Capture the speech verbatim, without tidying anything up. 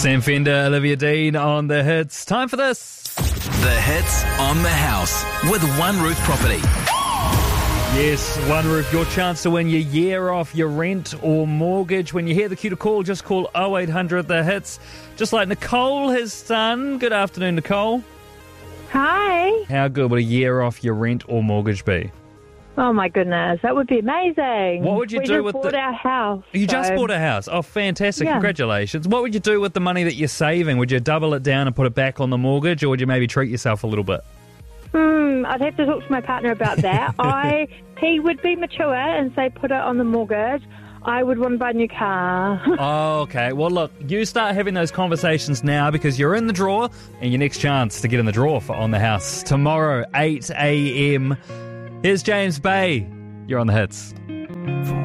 Sam Fender, Olivia Dean on The Hits. Time for this. The Hits on the House with One Roof Property. Yes, One Roof, your chance to win your year off your rent or mortgage. When you hear the cue to call, just call oh eight hundred The Hits, just like Nicole has done. Good afternoon, Nicole. Hi. How good would a year off your rent or mortgage be? Oh my goodness, that would be amazing. What would you we do just with bought the... our house. You so... just bought a house. Oh, fantastic. Yeah. Congratulations. What would you do with the money that you're saving? Would you double it down and put it back on the mortgage, or would you maybe treat yourself a little bit? Hmm, I'd have to talk to my partner about that. I he would be mature and say put it on the mortgage. I would want to buy a new car. Oh, okay. Well, look, you start having those conversations now because you're in the draw, and your next chance to get in the draw for On the House tomorrow, eight a.m. Here's James Bay. You're on The Hits.